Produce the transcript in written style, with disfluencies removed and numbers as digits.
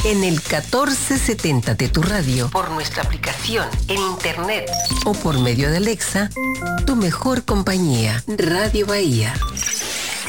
En el 1470 de tu radio, por nuestra aplicación, en internet o por medio de Alexa, tu mejor compañía, Radio Bahía.